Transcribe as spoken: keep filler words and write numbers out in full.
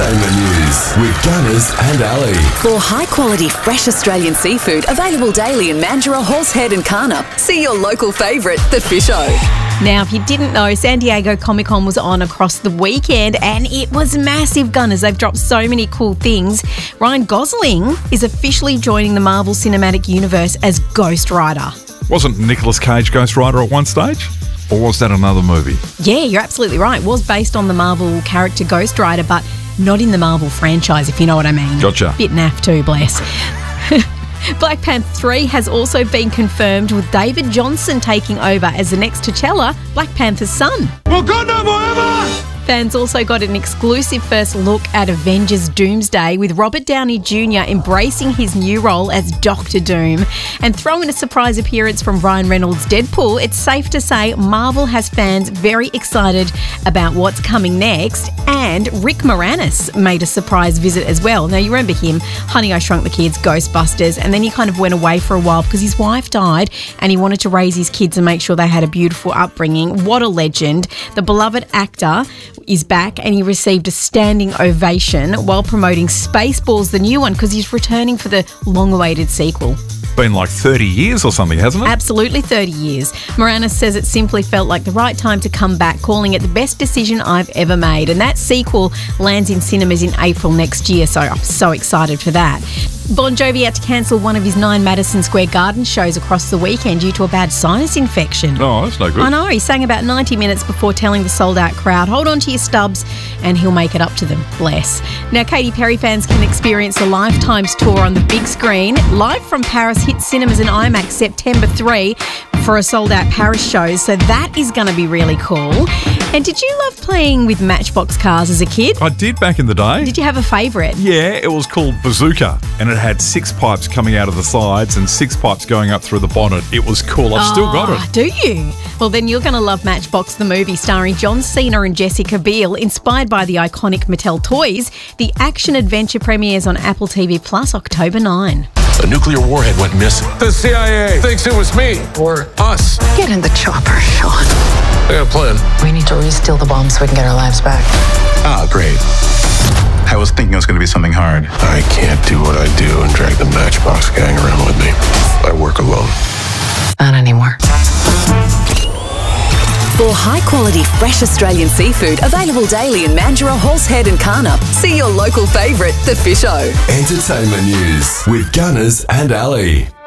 Entertainment news with Gunners and Ali. For high-quality, fresh Australian seafood available daily in Mandurah, Horsehead and Karnup, see your local favourite, The Fish O. Now, if you didn't know, San Diego Comic-Con was on across the weekend and it was massive, Gunners. They've dropped so many cool things. Ryan Gosling is officially joining the Marvel Cinematic Universe as Ghost Rider. Wasn't Nicolas Cage Ghost Rider at one stage? Or was that another movie? Yeah, you're absolutely right. It was based on the Marvel character Ghost Rider, but not in the Marvel franchise, if you know what I mean. Gotcha. Bit naff too, bless. Black Panther three has also been confirmed with David Johnson taking over as the next T'Challa, Black Panther's son. Wakanda forever! Fans also got an exclusive first look at Avengers Doomsday with Robert Downey Junior embracing his new role as Doctor Doom. And throw in a surprise appearance from Ryan Reynolds' Deadpool, it's safe to say Marvel has fans very excited about what's coming next. And Rick Moranis made a surprise visit as well. Now, you remember him, Honey, I Shrunk the Kids, Ghostbusters, and then he kind of went away for a while because his wife died and he wanted to raise his kids and make sure they had a beautiful upbringing. What a legend. The beloved actor is back and he received a standing ovation while promoting Spaceballs, the new one, because he's returning for the long-awaited sequel. Been like thirty years or something, hasn't it? Absolutely thirty years. Moranis says it simply felt like the right time to come back, calling it the best decision I've ever made. And that sequel lands in cinemas in April next year, so I'm so excited for that. Bon Jovi had to cancel one of his nine Madison Square Garden shows across the weekend due to a bad sinus infection. Oh, that's no good. I know. He sang about ninety minutes before telling the sold-out crowd, hold on to your stubs and he'll make it up to them. Bless. Now, Katy Perry fans can experience the Lifetimes tour on the big screen. Live from Paris hits cinemas and IMAX September third for a sold-out Paris show, so that is going to be really cool. And did you love playing with Matchbox cars as a kid? I did back in the day. Did you have a favourite? Yeah, it was called Bazooka, and it had six pipes coming out of the sides and six pipes going up through the bonnet. It was cool. I've oh, still got it. Do you? Well, then you're going to love Matchbox the movie, starring John Cena and Jessica Biel. Inspired by the iconic Mattel toys, the action-adventure premieres on Apple T V Plus October ninth. A nuclear warhead went missing. The C I A thinks it was me or us. Get in the chopper, Sean. I got a plan. We need to re-steal the bomb so we can get our lives back. Ah, great. I was thinking it was going to be something hard. I can't do what I do and drag the Matchbox gang around with me. I work alone. Not anymore. For high-quality, fresh Australian seafood available daily in Mandurah, Horsehead and Karnup, see your local favourite, The Fish O. Entertainment news with Gunners and Ali.